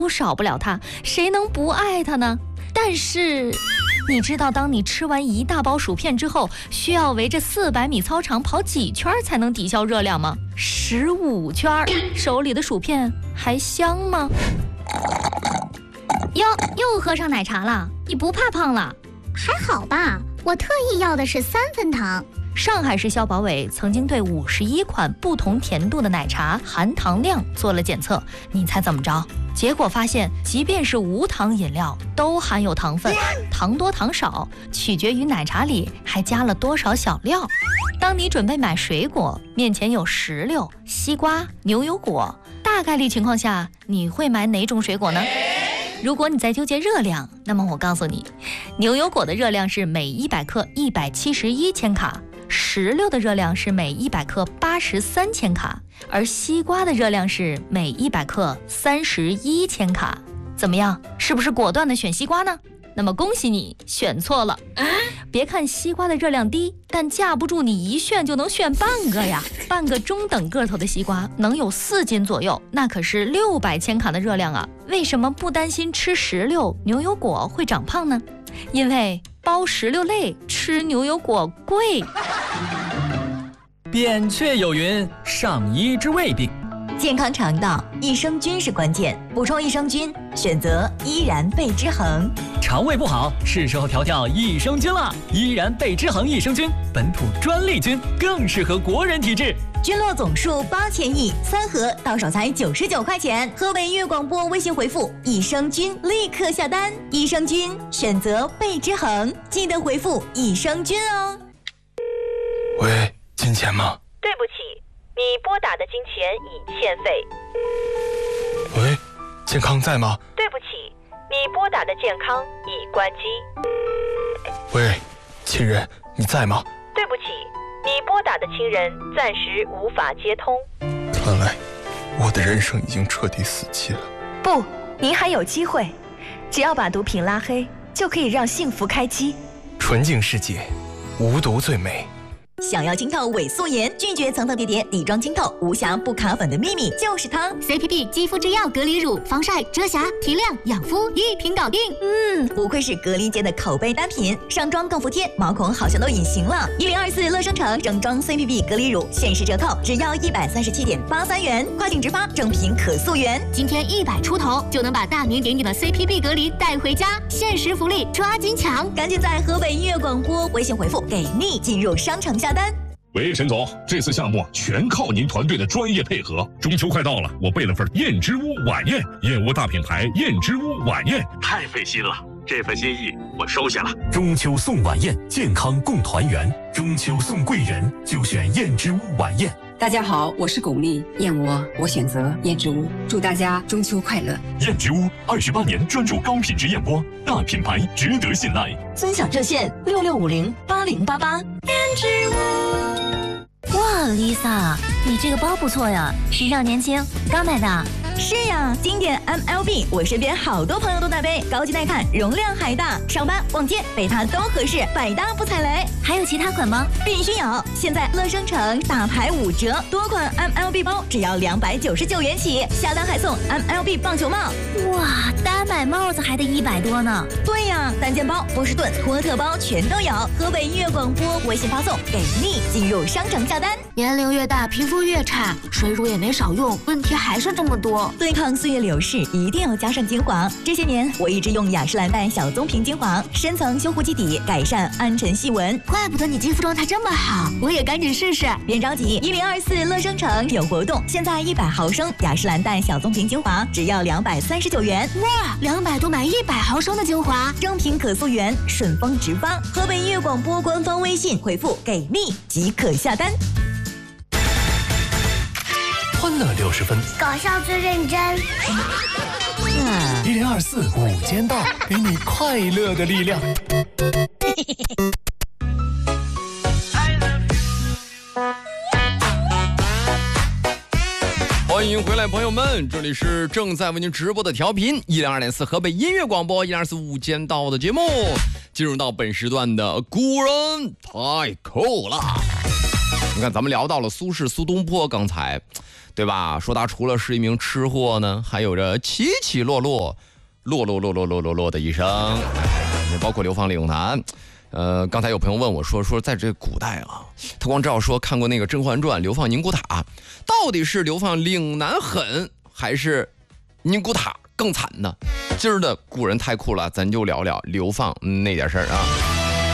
少不了它，谁能不爱它呢？但是你知道当你吃完一大包薯片之后，需要围着400米操场跑几圈才能抵消热量吗？15圈。手里的薯片还香吗？哟，又喝上奶茶了，你不怕胖了？ 还好吧，我特意要的是3分糖。 上海市消保委曾经对51款不同甜度的奶茶含糖量做了检测，你猜怎么着？结果发现，即便是无糖饮料都含有糖分，糖多糖少取决于奶茶里还加了多少小料。当你准备买水果，面前有石榴、西瓜、牛油果，大概率情况下，你会买哪种水果呢？如果你在纠结热量，那么我告诉你，牛油果的热量是每100克171千卡，石榴的热量是每100克83千卡，而西瓜的热量是每100克31千卡。怎么样，是不是果断的选西瓜呢？那么恭喜你选错了。别看西瓜的热量低，但架不住你一炫就能炫半个呀。半个中等个头的西瓜能有4斤左右，那可是600千卡的热量啊。为什么不担心吃石榴、牛油果会长胖呢？因为剥石榴累，吃牛油果贵。 扁鹊有云：上医之未病。 健康肠道，益生菌是关键，补充益生菌，选择依然贝之恒。 肠胃不好，是时候调调益生菌了。依然贝之恒益生菌，本土专利菌，更适合国人体质。 菌落总数8000亿，3盒到手才99块钱。河北粤广播微信回复益生菌，立刻下单。益生菌选择贝之恒，记得回复益生菌哦。 喂，金钱吗？ 对不起，你拨打的金钱已欠费。 喂，健康在吗？ 对不起，你拨打的健康已关机。 喂，亲人，你在吗？ 对不起，你拨打的亲人暂时无法接通。 看来我的人生已经彻底死期了。 不，您还有机会，只要把毒品拉黑，就可以让幸福开机。 纯净世界，无毒最美。 想要清透伪素颜，拒绝层层叠叠底妆清透，无瑕不卡粉的秘密就是它。 CPP 肌肤之钥隔离乳，防晒、遮瑕、提亮、养肤一瓶搞定。 不愧是隔离界的口碑单品，上妆更服帖，毛孔好像都隐形了。1024乐生城整装 CPP 隔离乳限时折扣，只要137.83元，跨境直发，正品可溯源。 今天100出头就能把大名鼎鼎的 CPP 隔离带回家，限时福利抓紧抢！ 赶紧在河北粤广播微信回复给力进入商城下单。 喂，沈总，这次项目全靠您团队的专业配合。中秋快到了，我备了份燕之屋晚宴，燕窝大品牌燕之屋晚宴，太费心了。这份心意我收下了。 中秋送晚宴，健康共团圆。中秋送贵人，就选燕之屋晚宴。 大家好，我是巩俐，燕窝我选择燕之屋，祝大家中秋快乐。 燕之屋28年专注高品质燕窝，大品牌值得信赖。 尊享热线66508088。燕之屋。 哇 ，Lisa， 你这个包不错呀，时尚年轻，刚买的。 是呀，经典 MLB， 我身边好多朋友都在背，高级耐看，容量还大，上班逛街背它都合适，百搭不踩雷。 还有其他款吗？ 必须有！现在乐生城大牌5折，多款 MLB 包只要299元起，下单还送 MLB 棒球帽。 哇，单买帽子还得100多呢。 对呀，单肩包、波士顿、托特包全都有。河北粤广播微信发送给力，进入商城下单。 年龄越大，皮肤越差，水乳也没少用，问题还是这么多。 对抗岁月流逝，一定要加上精华。这些年，我一直用雅诗兰黛小棕瓶精华，深层修护基底，改善暗沉细纹。 怪不得你肌肤状态这么好，我也赶紧试试。 别着急，1024乐生城有活动，现在100毫升雅诗兰黛小棕瓶精华只要239元。 哇，200多买100毫升的精华， 正品可溯源，顺丰直发。河北粤广播官方微信回复给力即可下单。 欢乐60分， 搞笑最认真。 1024午间到，给你快乐的力量。 欢迎回来，朋友们，这里是正在为您直播的调频102.4河北音乐广播124午间到的节目，进入到本时段的古人太酷了。 你看，咱们聊到了苏轼苏东坡，刚才，对吧？说他除了是一名吃货呢，还有着起起落落的一生，也包括流放岭南。刚才有朋友问我说在这古代啊，他光知道说看过那个《甄嬛传》流放宁古塔，到底是流放岭南狠还是宁古塔更惨呢？今儿的古人太酷了，咱就聊聊流放那点事儿啊。